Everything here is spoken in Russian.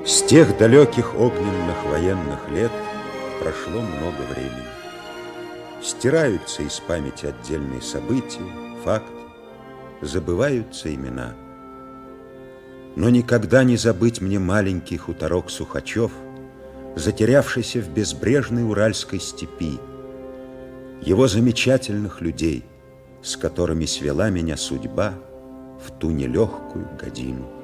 С тех далеких огненных военных лет прошло много времени. Стираются из памяти отдельные события, факты, забываются имена. Но никогда не забыть мне маленький хуторок Сухачев, затерявшийся в безбрежной уральской степи, его замечательных людей, с которыми свела меня судьба в ту нелегкую годину.